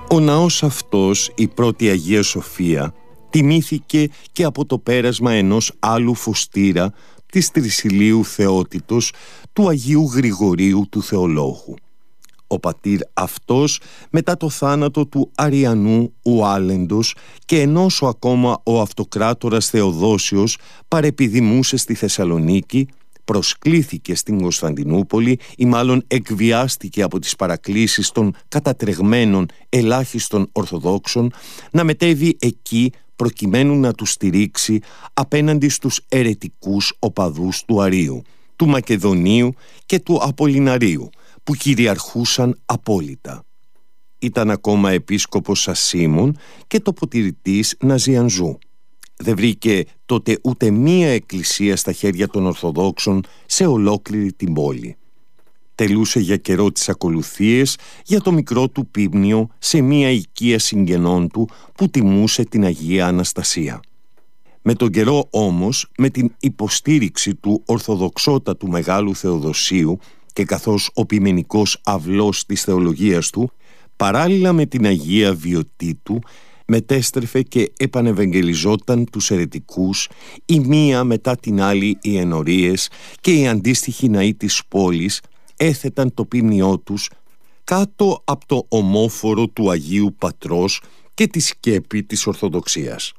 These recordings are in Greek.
Ο ναός αυτός, η πρώτη Αγία Σοφία, τιμήθηκε και από το πέρασμα ενός άλλου φωστήρα της Τρισηλείου Θεότητος, του Αγίου Γρηγορίου του Θεολόγου. Ο πατήρ αυτός, μετά το θάνατο του Αριανού Ουάλεντος και ενώσο ακόμα ο αυτοκράτορας Θεοδόσιος παρεπιδημούσε στη Θεσσαλονίκη, προσκλήθηκε στην Κωνσταντινούπολη ή μάλλον εκβιάστηκε από τις παρακλήσεις των κατατρεγμένων ελάχιστων Ορθοδόξων να μετέβει εκεί προκειμένου να τους στηρίξει απέναντι στους αιρετικούς οπαδούς του Αρείου, του Μακεδονίου και του Απολυναρίου, που κυριαρχούσαν απόλυτα. Ήταν ακόμα επίσκοπος Ασίμων και τοποτηρητής Ναζιανζού. Δεν βρήκε τότε ούτε μία εκκλησία στα χέρια των Ορθοδόξων σε ολόκληρη την πόλη. Τελούσε για καιρό τις ακολουθίες για το μικρό του πίμνιο σε μία οικία συγγενών του που τιμούσε την Αγία Αναστασία. Με τον καιρό όμως, με την υποστήριξη του ορθοδοξότατου Μεγάλου Θεοδοσίου και καθώς ο ποιμενικός αυλός της θεολογίας του, παράλληλα με την Αγία Βιωτή του, μετέστρεφε και επανευαγγελιζόταν τους αιρετικούς, η μία μετά την άλλη οι ενορίες και οι αντίστοιχοι ναοί της πόλης έθεταν το ποίμνιό τους κάτω από το ομόφορο του Αγίου Πατρός και τη σκέπη της Ορθοδοξίας.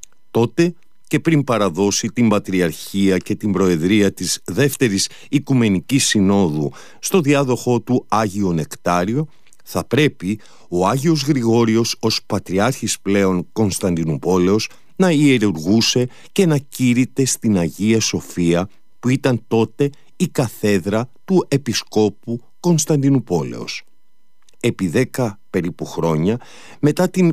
Τότε και πριν παραδώσει την Πατριαρχία και την Προεδρία της Δεύτερης Οικουμενικής Συνόδου στο διάδοχό του Άγιο Νεκτάριο, θα πρέπει ο Άγιος Γρηγόριος ως Πατριάρχης πλέον Κωνσταντινουπόλεως να ιερουργούσε και να κήρυτε στην Αγία Σοφία, που ήταν τότε η καθέδρα του Επισκόπου Κωνσταντινουπόλεως. Επί 10 περίπου χρόνια μετά την